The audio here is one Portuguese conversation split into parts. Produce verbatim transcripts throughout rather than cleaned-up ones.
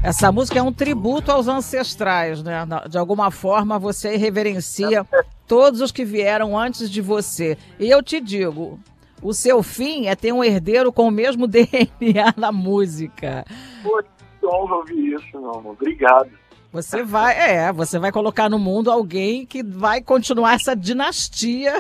Essa música é um tributo aos ancestrais, né? De alguma forma você reverencia todos os que vieram antes de você. E eu te digo, o seu fim é ter um herdeiro com o mesmo D N A na música. Pô, que honra ouvir isso, meu amor. Obrigado. Você vai, é, você vai colocar no mundo alguém que vai continuar essa dinastia.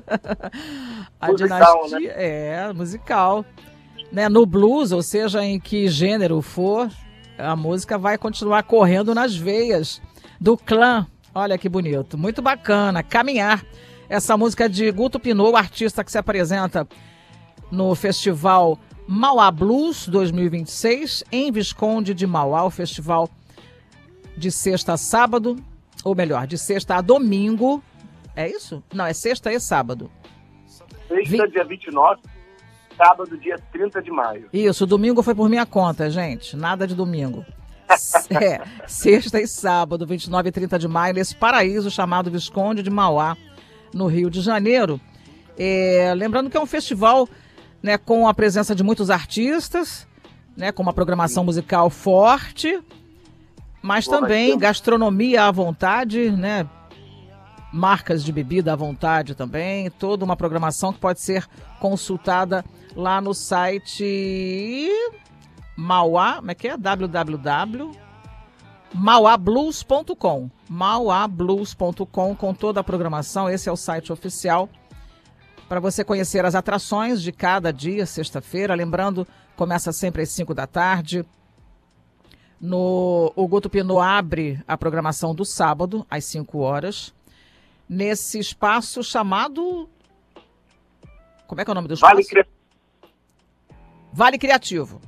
A Musical, dinastia, né? é, musical. Né? No blues, ou seja, em que gênero for, a música vai continuar correndo nas veias do clã. Olha que bonito, muito bacana. Caminhar. Essa música de Guto Pinault, o artista que se apresenta no Festival Mauá Blues dois mil e vinte e seis, em Visconde de Mauá, o festival de sexta a sábado, ou melhor, de sexta a domingo. É isso? Não, é sexta e sábado. Sexta, Vi... dia vinte e nove, sábado, dia trinta de maio. Isso, domingo foi por minha conta, gente. Nada de domingo. É, sexta e sábado, vinte e nove e trinta de maio, nesse paraíso chamado Visconde de Mauá, no Rio de Janeiro. É, lembrando que é um festival, né, com a presença de muitos artistas, né, com uma programação musical forte, mas Boa, também vai gastronomia à vontade, né, marcas de bebida à vontade também, toda uma programação que pode ser consultada lá no site Mauá, como é que é? w w w ponto mauá blues ponto com, mauá blues ponto com, com toda a programação. Esse é o site oficial para você conhecer as atrações de cada dia, sexta-feira. Lembrando, começa sempre às cinco da tarde. No, o Guto Pinault abre a programação do sábado, às cinco horas, nesse espaço chamado... Como é que é o nome do espaço? Vale Criativo. Vale Criativo.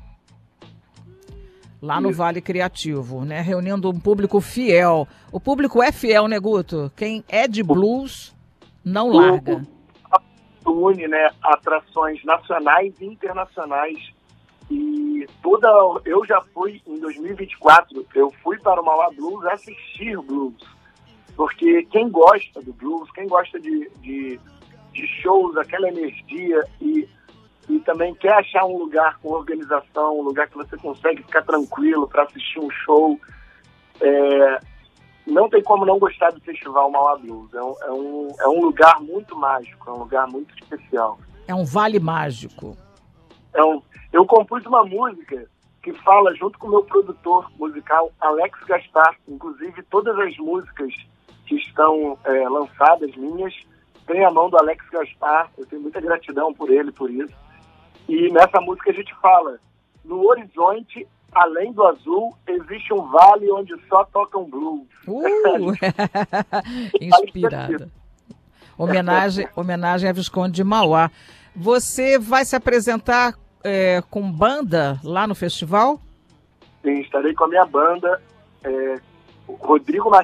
Lá no Isso. Vale Criativo, né? Reunindo um público fiel. O público é fiel, né, Guto? Quem é de blues não larga. Une, né, atrações nacionais e internacionais. E toda... Eu já fui, em dois mil e vinte e quatro, eu fui para o Mauá Blues assistir blues. Porque quem gosta do blues, quem gosta de, de, de shows, aquela energia e... E também quer achar um lugar com organização, um lugar que você consegue ficar tranquilo para assistir um show. É, não tem como não gostar do Festival Mauá Blues. É um, é, um, é um lugar muito mágico, é um lugar muito especial. É um vale mágico. É um, eu compus uma música que fala junto com o meu produtor musical, Alex Gaspar. Inclusive, todas as músicas que estão é, lançadas, minhas, tem a mão do Alex Gaspar. Eu tenho muita gratidão por ele, por isso. E nessa música a gente fala, no horizonte, além do azul, existe um vale onde só tocam blues. Uh! Inspirada. Homenagem, homenagem a Visconde de Mauá. Você vai se apresentar é, com banda lá no festival? Sim, estarei com a minha banda, é, Rodrigo